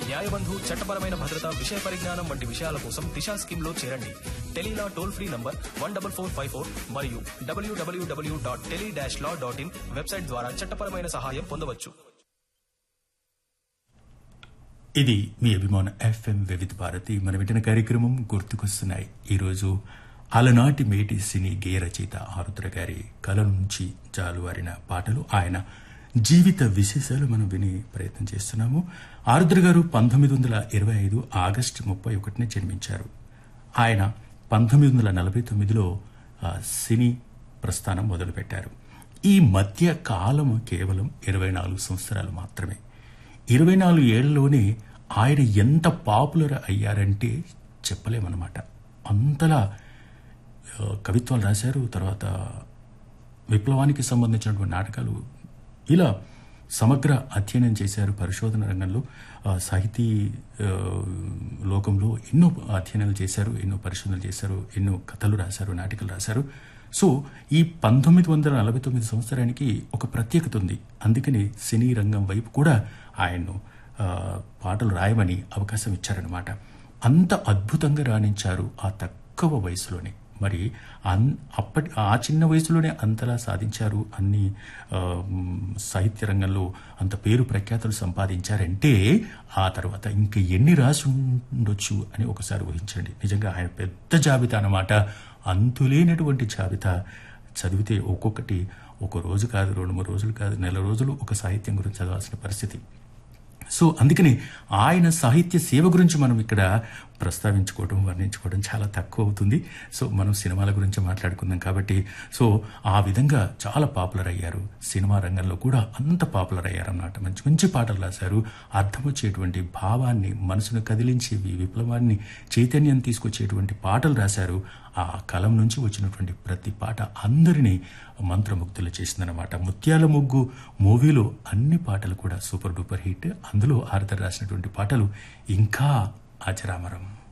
న్యాయబంధు, చట్టపరమైన భద్రత, విషయ పరిజ్ఞానం వంటి విషయాల కోసం దిశా స్కీమ్ లో చేరండి. టెలీలా టోల్ ఫ్రీ నంబర్ 14454 మరియు www.tele-law.in వెబ్సైట్ ద్వారా చట్టపరమైన సహాయం పొందవచ్చు. ఇది మీ అభిమాన ఎఫ్ఎం వివిధ భారతి. మన వింటున్న కార్యక్రమం గుర్తుకొస్తున్నాయి. ఈరోజు అలనాటి మేటి సినీ గేయ రచయిత ఆరుద్ర గారి కళ నుంచి జాలువారిన పాటలు, ఆయన జీవిత విశేషాలు మనం వినే ప్రయత్నం చేస్తున్నాము. ఆరుద్ర గారు 1925 ఆగస్టు 31న జన్మించారు. ఆయన 1949లో సినీ ప్రస్థానం మొదలుపెట్టారు. ఈ మధ్య కాలం కేవలం 24 సంవత్సరాలు మాత్రమే. 24 ఏళ్లలోనే ఆయన ఎంత పాపులర్ అయ్యారంటే చెప్పలేమన్నమాట. అంతలా కవిత్వాలు రాశారు, తర్వాత విప్లవానికి సంబంధించినటువంటి నాటకాలు, ఇలా సమగ్ర అధ్యయనం చేశారు. పరిశోధన రంగంలో, సాహితీ లోకంలో ఎన్నో అధ్యయనాలు చేశారు, ఎన్నో పరిశోధనలు చేశారు, ఎన్నో కథలు రాశారు, నాటికలు రాశారు. సో ఈ 1949 సంవత్సరానికి ఒక ప్రత్యేకత ఉంది. అందుకని సినీ రంగం వైపు కూడా ఆయన్ను పాటలు రాయమని అవకాశం ఇచ్చారనమాట. అంత అద్భుతంగా రాణించారు ఆ తక్కువ వయసులోనే. మరి ఆ చిన్న వయసులోనే అంతలా సాధించారు, అన్ని సాహిత్య రంగంలో అంత పేరు ప్రఖ్యాతులు సంపాదించారంటే ఆ తర్వాత ఇంకా ఎన్ని రాసి ఉండొచ్చు అని ఒకసారి ఊహించండి. నిజంగా ఆయన పెద్ద జాబితా అన్నమాట, అంతులేనటువంటి జాబితా. చదివితే ఒక్కొక్కటి ఒక రోజు కాదు, 2-3 రోజులు కాదు, నెల రోజులు ఒక సాహిత్యం గురించి చదవాల్సిన పరిస్థితి. సో అందుకని ఆయన సాహిత్య సేవ గురించి మనం ఇక్కడ ప్రస్తావించుకోవడం, వర్ణించుకోవడం చాలా తక్కువ అవుతుంది. సో మనం సినిమాల గురించి మాట్లాడుకుందాం కాబట్టి, సో ఆ విధంగా చాలా పాపులర్ అయ్యారు. సినిమా రంగంలో కూడా అంత పాపులర్ అయ్యారన్నమాట. మంచి మంచి పాటలు రాశారు. అర్థం వచ్చేటువంటి భావాన్ని, మనసును కదిలించేవి, విప్లవాన్ని, చైతన్యం తీసుకొచ్చేటువంటి పాటలు రాశారు. ఆ కలం నుంచి వచ్చినటువంటి ప్రతి పాట అందరినీ మంత్రముగ్ధులు చేసిందనమాట. ముత్యాల ముగ్గు మూవీలో అన్ని పాటలు కూడా సూపర్ డూపర్ హిట్. అందులో ఆరుద్ర రాసినటువంటి పాటలు ఇంకా అజరామరం.